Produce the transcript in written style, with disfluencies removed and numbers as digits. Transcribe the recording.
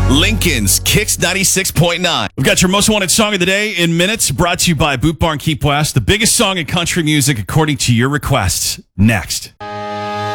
Lincoln's Kicks 96.9. We've got your most wanted song of the day in minutes, brought to you by Boot Barn Keep West, the biggest song in country music according to your requests. Next.